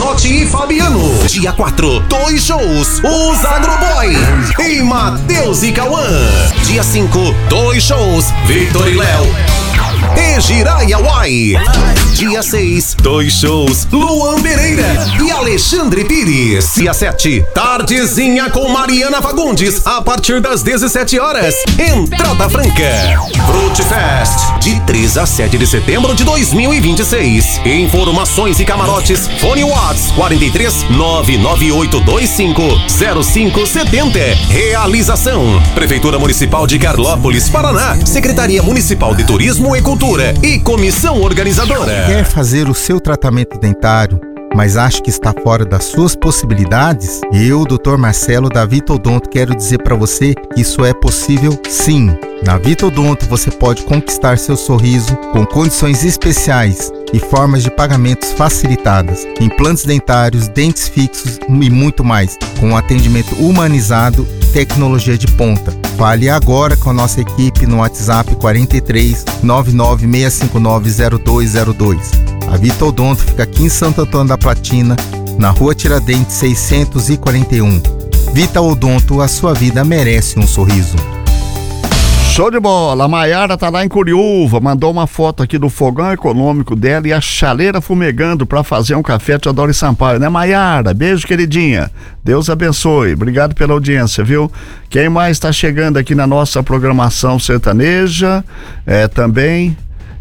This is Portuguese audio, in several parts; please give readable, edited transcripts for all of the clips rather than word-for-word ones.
Camarote e Fabiano. Dia 4, 2 shows, os Agroboy e Matheus e Cauã. Dia 5, 2 shows, Vitor e Léo e Jiraya Uai. Dia 6, 2 shows, Luan Pereira e Alexandre Pires. Dia 7, tardezinha com Mariana Fagundes, a partir das 17 horas, entrada franca. Fruit Fest, de 3 a 7 de setembro de 2026. Informações e camarotes, Fone Whats 43 99825 0570. Realização: Prefeitura Municipal de Carlópolis, Paraná, Secretaria Municipal de Turismo e Cultura e Comissão Organizadora. Quer fazer o seu tratamento dentário, mas acha que está fora das suas possibilidades? Eu, Dr. Marcelo da Vitodonto, quero dizer para você que isso é possível sim. Na Vitodonto você pode conquistar seu sorriso com condições especiais e formas de pagamentos facilitadas, implantes dentários, dentes fixos e muito mais, com um atendimento humanizado e tecnologia de ponta. Fale agora com a nossa equipe no WhatsApp 43 996590202. A Vitodonto fica aqui em Santo Antônio da Platina, na Rua Tiradentes 641. Vita Odonto, a sua vida merece um sorriso. Show de bola, a Maiara tá lá em Curiúva, mandou uma foto aqui do fogão econômico dela e a chaleira fumegando pra fazer um café Teodoro Sampaio, né, Maiara? Beijo, queridinha, Deus abençoe, obrigado pela audiência, viu? Quem mais tá chegando aqui na nossa programação sertaneja, também...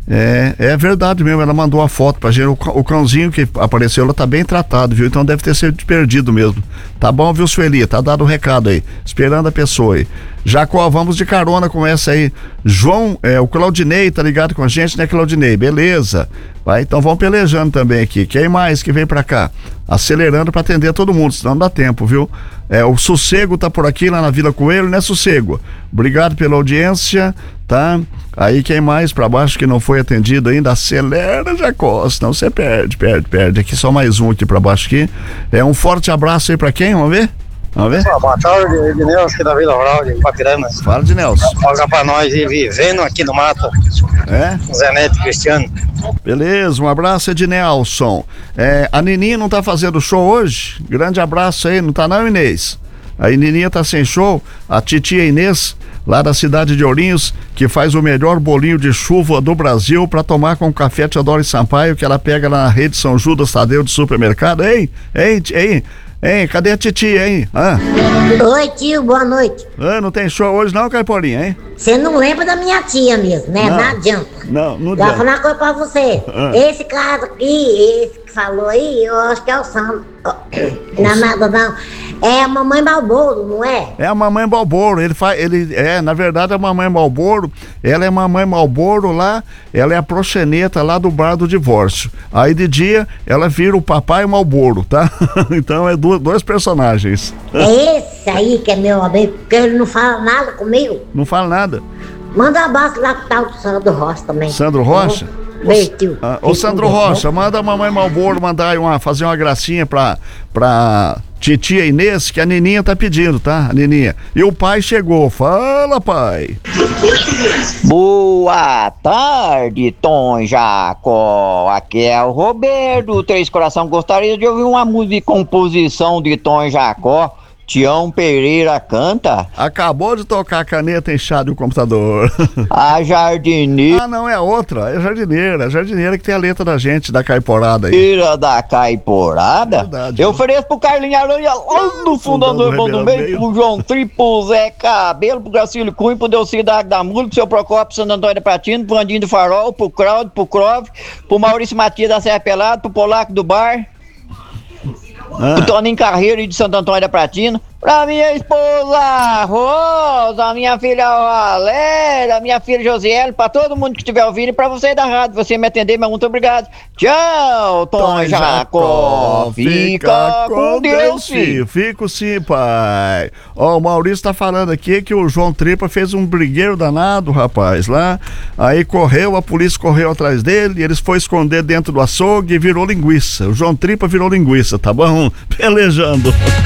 É verdade mesmo, ela mandou a foto pra gente, o cãozinho que apareceu, ela tá bem tratado, viu? Então deve ter sido perdido mesmo. Tá bom, viu, Sueli? Tá dado o recado aí, esperando a pessoa aí. Jacó, vamos de carona com essa aí. João, o Claudinei tá ligado com a gente, né, Claudinei? Beleza. Vai, então vamos pelejando também aqui. Quem mais que vem pra cá? Acelerando pra atender todo mundo, senão não dá tempo, viu? O Sossego tá por aqui, lá na Vila Coelho, né, Sossego? Obrigado pela audiência, tá? Aí quem mais pra baixo que não foi atendido ainda, acelera, Jacó, senão você perde. Aqui só mais um aqui pra baixo aqui. Um forte abraço aí pra quem? Vamos ver? Boa tarde, Ednelson aqui da Vila Rural de Papirama. Fala, Ednelson. Folga pra nós e vivendo aqui no mato. Zé Neto e Cristiano. Beleza, um abraço, Ednelson. A Nininha não tá fazendo show hoje? Grande abraço aí, não tá não, Inês? A Nininha tá sem show, a titia Inês, lá da cidade de Ourinhos, que faz o melhor bolinho de chuva do Brasil pra tomar com café Teodoro Sampaio, que ela pega lá na rede São Judas Tadeu de supermercado. Ei, cadê a titia, hein? Oi, tio, boa noite. Não tem show hoje não, Caiporinha, hein? Você não lembra da minha tia mesmo, né? Não adianta. Não Vou adianta. falar uma coisa pra você. Esse caso aqui, esse que falou aí, eu acho que é o Sandro. Não é nada não. É a mamãe Balboro, não é? É a mamãe Balboro, na verdade a mamãe Balboro, ela é mamãe Balboro lá, ela é a proxeneta lá do bar do divórcio. Aí de dia, ela vira o papai Malboro, tá? Então dois personagens. É esse aí que é meu amigo, porque ele não fala nada comigo. Não fala nada? Manda um abraço lá pro tal do Sandro Rocha também. Sandro Rocha? Beijo, tio. Ô Sandro Rocha, manda a mamãe Malboro fazer uma gracinha pra titia Inês, que a Nininha tá pedindo, tá? A Nininha. E o pai chegou. Fala, pai. Boa tarde, Tom Jacó. Aqui é o Roberto, Três Coração. Gostaria de ouvir uma música de composição de Tom Jacó. Tião Pereira canta. Acabou de tocar a caneta inchada no computador. A jardineira. Não, é outra, é a jardineira que tem a letra da gente, da Caiporada aí. Tira da Caiporada? Verdade, eu ofereço pro Carlinhos Aranha lá no fundador do meio, pro João Tripo, Zé Cabelo, pro Gracílio Cunha, pro Delcidade da Mula, pro seu Procópio, Santo Antônio da Pratina, pro Andinho do Farol, pro Claudio, pro Crove, pro Maurício Matias da Serra Pelada, pro Polaco do Bar, pro Toninho Carreiro de Santo Antônio da Pratina, pra minha esposa Rosa, minha filha Valéria, minha filha Josiele, pra todo mundo que estiver ouvindo e pra você da rádio, você me atender, mas muito obrigado. Tchau, Tom Jacó. Fica com Deus, filho. Fico sim, pai. O Maurício tá falando aqui que o João Tripa fez um brigueiro danado, rapaz, lá. Aí a polícia correu atrás dele, eles foram esconder dentro do açougue e virou linguiça. O João Tripa virou linguiça, tá bom? Pelejando.